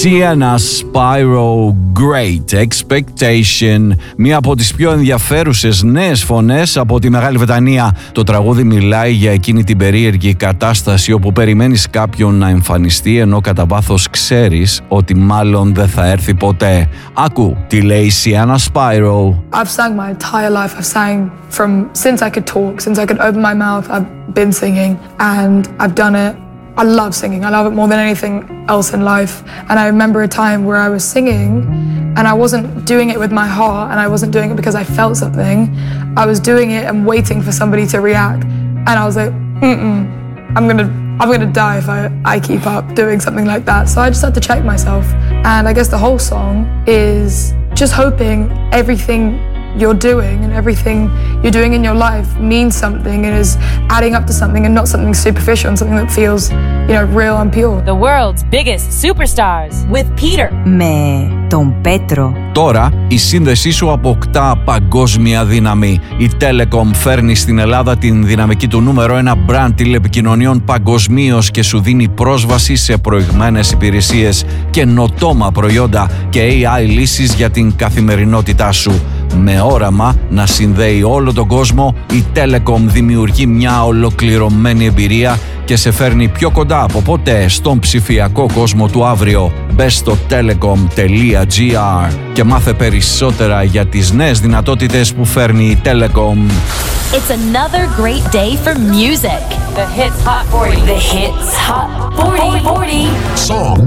Sienna Spyro, Great Expectation. Μία από τις πιο ενδιαφέρουσες νέες φωνές από τη Μεγάλη Βρετανία. Το τραγούδι μιλάει για εκείνη την περίεργη κατάσταση όπου περιμένεις κάποιον να εμφανιστεί ενώ κατά βάθος ξέρεις ότι μάλλον δεν θα έρθει ποτέ. Άκου τι λέει Sienna Spyro. I've sung my entire life. I've sang from since I could talk, since I could open my mouth. I've been singing and I've done it. I love singing. I love it more than anything else in life. And I remember a time where I was singing and I wasn't doing it with my heart and I wasn't doing it because I felt something. I was doing it and waiting for somebody to react. And I was like, I'm gonna die if I keep up doing something like that. So I just had to check myself. And I guess the whole song is just hoping everything you're doing and everything you're doing in your life means something and is adding up to something and not something superficial and something that feels, real and pure. The world's biggest superstars with Peter. Με τον Πέτρο. Τώρα η σύνδεσή σου αποκτά παγκόσμια δύναμη. Η Telecom φέρνει στην Ελλάδα την δυναμική του νούμερο 1 brand τηλεπικοινωνιών παγκοσμίως και σου δίνει πρόσβαση σε προηγμένες υπηρεσίες, καινοτόμα προϊόντα και AI λύσεις για την καθημερινότητά σου. Με όραμα να συνδέει όλο τον κόσμο, η Telecom δημιουργεί μια ολοκληρωμένη εμπειρία και σε φέρνει πιο κοντά από ποτέ στον ψηφιακό κόσμο του αύριο. Μπες στο telecom.gr και μάθε περισσότερα για τις νέες δυνατότητες που φέρνει η Telecom. It's another great day for music. The Hits Hot 40. The Hits Hot 40.